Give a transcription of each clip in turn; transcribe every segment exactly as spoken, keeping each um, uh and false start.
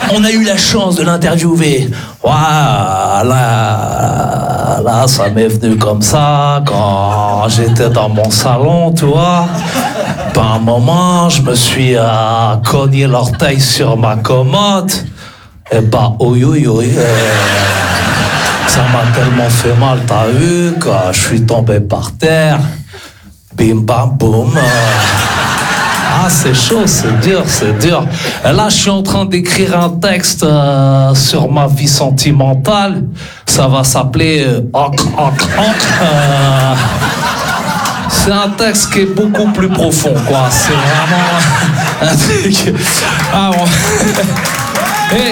on a eu la chance de l'interviewer. Voilà, là, là, ça m'est venu comme ça quand j'étais dans mon salon, tu vois. Par un moment, je me suis euh, cogné l'orteil sur ma commode. Et bah, oui, oui, oui. Ça m'a tellement fait mal, t'as vu, quand je suis tombé par terre. Bim, bam, boum. Ah, c'est chaud, c'est dur, c'est dur. Et là, je suis en train d'écrire un texte euh, sur ma vie sentimentale. Ça va s'appeler euh, Oc, Oc, Oc. Euh, c'est un texte qui est beaucoup plus profond, quoi. C'est vraiment un truc. Ah bon. Et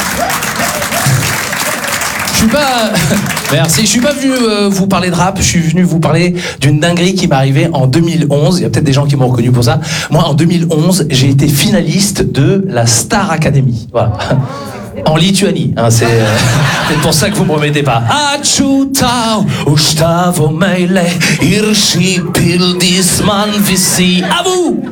je suis pas. Merci. Je suis pas venu euh, vous parler de rap. Je suis venu vous parler d'une dinguerie qui m'est arrivée en deux mille onze. Il y a peut-être des gens qui m'ont reconnu pour ça. Moi, en deux mille onze, j'ai été finaliste de la Star Academy. Voilà. En Lituanie, hein, c'est euh, peut-être pour ça que vous me remettez pas. Achutau, ustavo meile, irshi pildisman visi. À vous.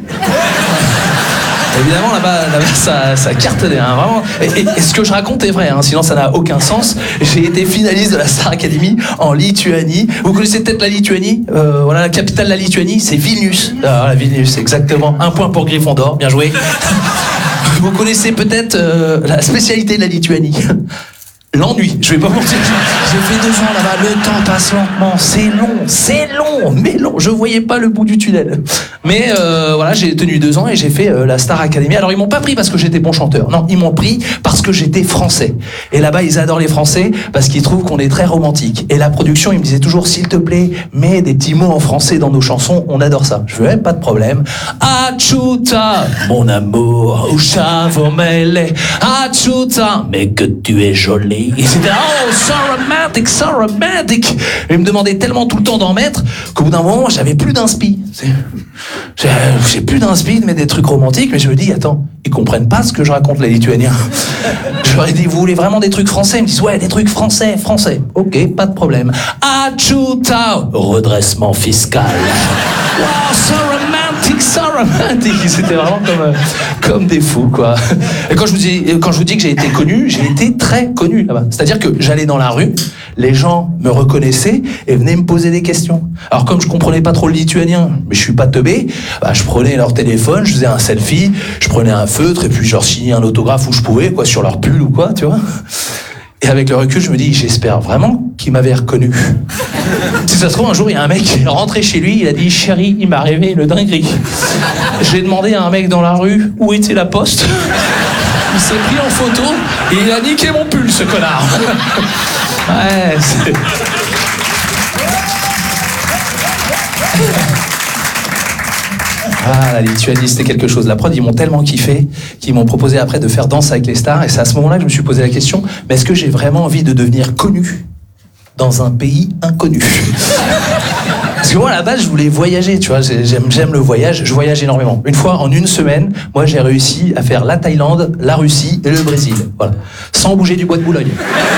Évidemment, là-bas, là-bas ça, ça cartonnait, hein, vraiment. Et, et, et ce que je raconte est vrai, hein, sinon ça n'a aucun sens. J'ai été finaliste de la Star Academy en Lituanie. Vous connaissez peut-être la Lituanie, euh, voilà, la capitale de la Lituanie, c'est Vilnius. Ah, voilà, Vilnius, exactement. Un point pour Gryffondor, bien joué. Vous connaissez peut-être euh, la spécialité de la Lituanie. L'ennui, je vais pas mentir. J'ai fait deux ans là-bas, le temps passe lentement, c'est long, c'est long, mais long. Je voyais pas le bout du tunnel. Mais euh, voilà, j'ai tenu deux ans et j'ai fait euh, la Star Academy. Alors ils m'ont pas pris parce que j'étais bon chanteur, non, ils m'ont pris parce que j'étais français. Et là-bas, ils adorent les Français parce qu'ils trouvent qu'on est très romantique. Et la production, ils me disaient toujours, s'il te plaît, mets des petits mots en français dans nos chansons, on adore ça. Je veux pas de problème. Achuta, mon amour, Ushavomele, Achuta, mais que tu es jolie. Et c'était oh, so romantic, so romantic. Et ils me demandaient tellement tout le temps d'en mettre qu'au bout d'un moment, j'avais plus d'inspi. J'ai, j'ai plus d'inspi de mettre des trucs romantiques, mais je me dis, attends, ils comprennent pas ce que je raconte, les Lituaniens. Je leur ai dit, vous voulez vraiment des trucs français? Ils me disent, ouais, des trucs français, français. Ok, pas de problème. Achuta, redressement fiscal. Wow, so romantic, so romantic. C'était vraiment comme, euh, comme des fous, quoi. Et quand je vous dis, quand je vous dis que j'ai été connu, j'ai été très connu là-bas. C'est-à-dire que j'allais dans la rue, les gens me reconnaissaient et venaient me poser des questions. Alors comme je comprenais pas trop le lituanien, mais je suis pas teubé, bah, je prenais leur téléphone, je faisais un selfie, je prenais un feutre et puis je leur signais un autographe où je pouvais, quoi, sur leur pull ou quoi, tu vois. Et avec le recul, je me dis, j'espère vraiment qu'ils m'avaient reconnu. Si ça se trouve, un jour, il y a un mec qui est rentré chez lui, il a dit, chérie, il m'est arrivé une dinguerie. J'ai demandé à un mec dans la rue où était la poste. Il s'est pris en photo et il a niqué mon pull, ce connard. Ouais, c'est... Ah, la Lituanie, c'était quelque chose. La prod, ils m'ont tellement kiffé qu'ils m'ont proposé après de faire Danse avec les stars. Et c'est à ce moment-là que je me suis posé la question, mais est-ce que j'ai vraiment envie de devenir connu dans un pays inconnu? Parce que moi, à la base, je voulais voyager, tu vois. J'aime, j'aime le voyage, je voyage énormément. Une fois, en une semaine, moi, j'ai réussi à faire la Thaïlande, la Russie et le Brésil. Voilà. Sans bouger du bois de Boulogne.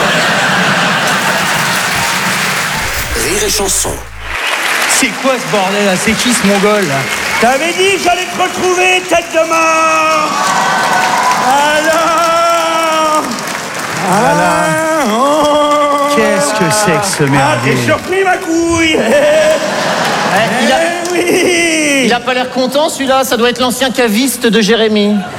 Rire et chanson. C'est quoi ce bordel là? C'est qui ce mongol là? T'avais dit que j'allais te retrouver, tête de mort. Alors Voilà. oh. Qu'est-ce que c'est que ce Ah, merdier? t'es surpris, ma couille. Eh, il, a, Eh oui. il a pas l'air content celui-là, ça doit être l'ancien caviste de Jérémy.